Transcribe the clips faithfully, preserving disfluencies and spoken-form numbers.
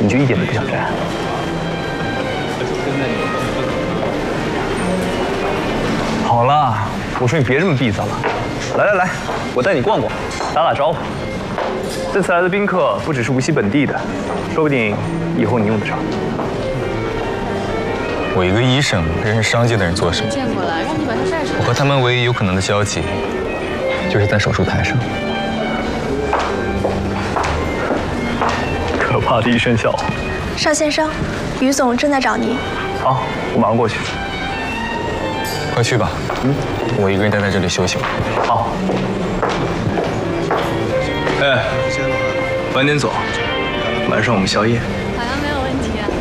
你就一点都不想沾。好了，我说你别这么闭塞了。来来来，我带你逛逛，打打招呼。这次来的宾客不只是无锡本地的，说不定以后你用得上。 我一个医生认识商界的人做什么？ 见过了，让你把它带上。 我和他们唯一有可能的交集，就是在手术台上。 可怕的一声笑话。 邵先生，于总正在找您。 好，我马上过去。 快去吧，嗯，我一个人待在这里休息吧。 好。哎，晚点走，晚上我们宵夜。 好像没有问题啊。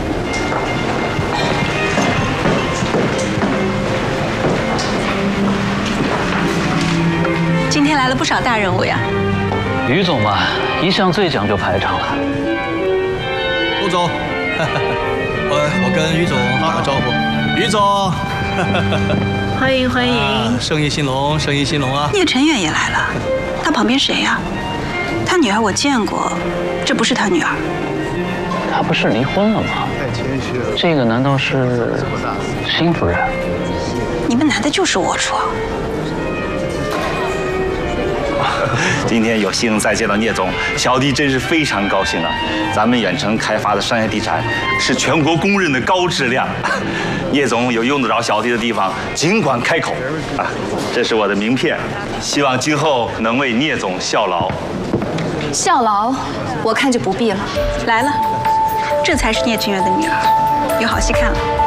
今天来了不少大人物呀。 于总嘛，一向最讲究排场了。 陆总，我我跟于总打个招呼，于总。 欢迎欢迎、啊， 生意兴隆，生意兴隆啊！ 那个陈远也来了，他旁边谁呀、啊？他女儿我见过，这不是他女儿。 他不是离婚了吗？太谦虚了。这个难道是辛夫人？ 你们男的就是龌龊。 今天有幸再见到聂总，小弟真是非常高兴啊！咱们远程开发的商业地产是全国公认的高质量。聂总有用得着小弟的地方，尽管开口啊！这是我的名片，希望今后能为聂总效劳。 效劳，我看就不必了。 来了，这才是聂清源的女儿，有好戏看了。